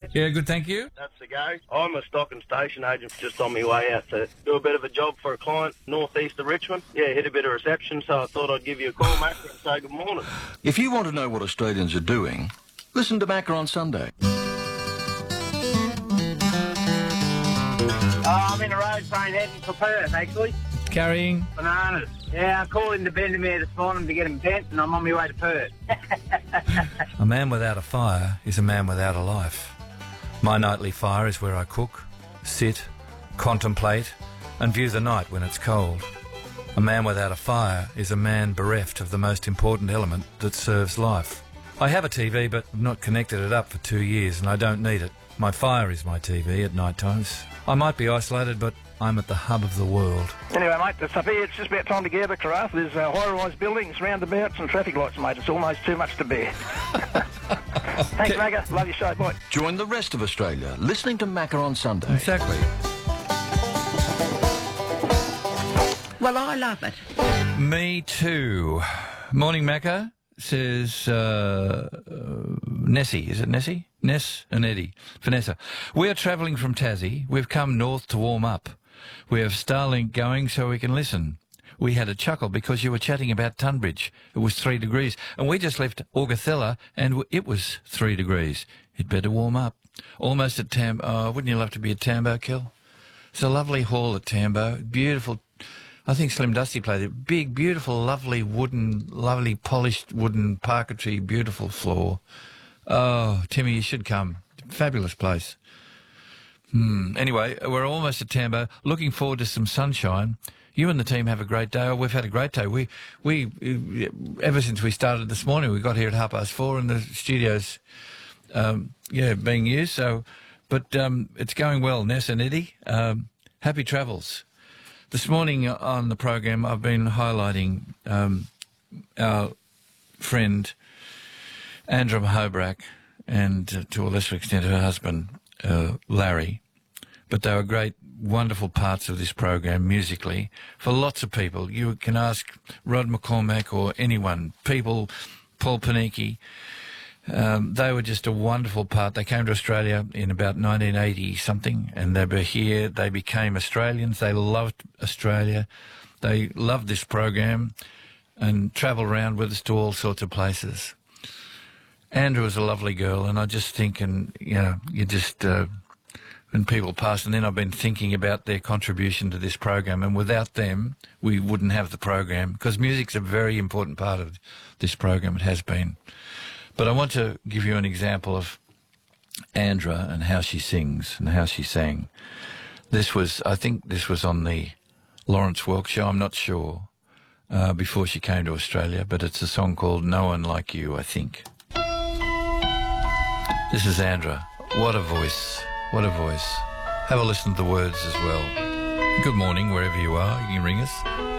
Yeah, good, thank you. That's the go. I'm a stock and station agent just on my way out to do a bit of a job for a client northeast of Richmond. Yeah, hit a bit of reception, so I thought I'd give you a call, Macca, and say good morning. If you want to know what Australians are doing, listen to Macca on Sunday. I'm in the road train heading for Perth, actually. Carrying? Bananas. Yeah, I called into Bendemeer this morning to get them bent, and I'm on my way to Perth. A man without a fire is a man without a life. My nightly fire is where I cook, sit, contemplate, and view the night when it's cold. A man without a fire is a man bereft of the most important element that serves life. I have a TV, but I've not connected it up for 2 years, and I don't need it. My fire is my TV at night times. I might be isolated, but I'm at the hub of the world. Anyway, mate, it's up here. It's just about time to get back to Rath. There's high-rise buildings, roundabouts and traffic lights, mate. It's almost too much to bear. Thanks, Macca. Love your show. Bye. Join the rest of Australia listening to Macca on Sunday. Exactly. Well, I love it. Me too. Morning, Macca, says Nessie. Is it Nessie? Ness and Eddie. Vanessa. We are travelling from Tassie. We've come north to warm up. We have Starlink going so we can listen. We had a chuckle because you were chatting about Tunbridge. It was 3 degrees. And we just left Augathella and it was 3 degrees. You'd better warm up. Almost at Tambo. Oh, wouldn't you love to be at Tambo, Kel? It's a lovely hall at Tambo. Beautiful. I think Slim Dusty played it. Big, beautiful, lovely polished wooden parquetry, beautiful floor. Oh, Timmy, you should come. Fabulous place. Anyway, we're almost at Tambo. Looking forward to some sunshine. You and the team have a great day. Oh, we've had a great day. We ever since we started this morning, we got here at 4:30 and the studio's, being used. So, but it's going well, Ness and Eddie. Happy travels. This morning on the program, I've been highlighting our friend Andra Hobrack and, to a lesser extent, her husband, Larry. But they were great, wonderful parts of this program musically for lots of people. You can ask Rod McCormack or anyone, people, Paul Panicki. They were just a wonderful part. They came to Australia in about 1980-something, and they were here. They became Australians. They loved Australia. They loved this program and travelled around with us to all sorts of places. Andrew was a lovely girl, and I just think, when people pass, and then I've been thinking about their contribution to this program, and without them, we wouldn't have the program, because music's a very important part of this program. It has been. But I want to give you an example of Andra and how she sings and how she sang. I think this was on the Lawrence Welk show, I'm not sure, before she came to Australia, but it's a song called No One Like You, I think. This is Andra. What a voice. What a voice. Have a listen to the words as well. Good morning, wherever you are. You can ring us.